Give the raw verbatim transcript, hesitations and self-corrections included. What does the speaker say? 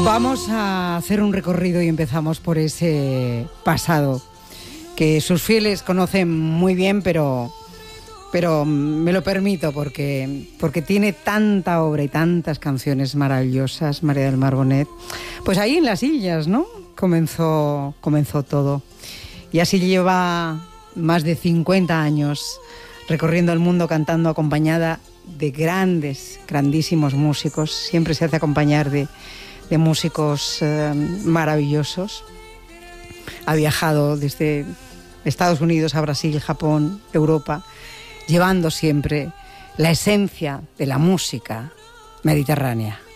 Vamos a hacer un recorrido y empezamos por ese pasado que sus fieles conocen muy bien, pero, pero me lo permito porque, porque tiene tanta obra y tantas canciones maravillosas, María del Mar Bonet. Pues ahí en Las Illas, ¿no? Comenzó, comenzó todo. Y así lleva más de cincuenta años recorriendo el mundo cantando acompañada de grandes, grandísimos músicos. Siempre se hace acompañar de, de músicos eh, maravillosos. Ha viajado desde Estados Unidos a Brasil, Japón, Europa, llevando siempre la esencia de la música mediterránea.